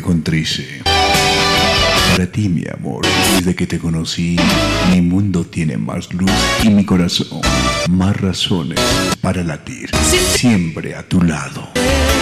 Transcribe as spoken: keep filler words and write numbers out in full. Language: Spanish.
con Trise. Para ti, mi amor, desde que te conocí, mi mundo tiene más luz y mi corazón más razones para latir. Siempre a tu lado.